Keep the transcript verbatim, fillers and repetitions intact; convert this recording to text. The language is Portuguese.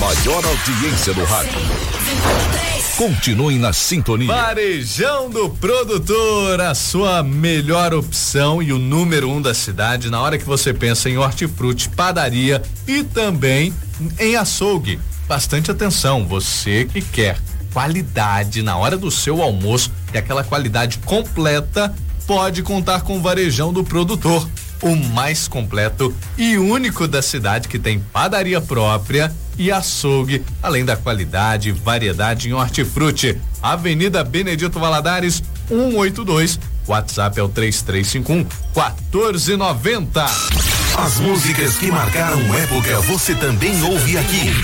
maior audiência do rádio. Continue na sintonia. Varejão do Produtor, a sua melhor opção e o número um da cidade na hora que você pensa em hortifruti, padaria e também em açougue. Bastante atenção, você que quer qualidade na hora do seu almoço e aquela qualidade completa, pode contar com o Varejão do Produtor, o mais completo e único da cidade, que tem padaria própria e açougue, além da qualidade e variedade em hortifruti. Avenida Benedito Valadares, cento e oitenta e dois. WhatsApp é o três três cinco um, quatro nove zero. As músicas que marcaram época você também ouve aqui.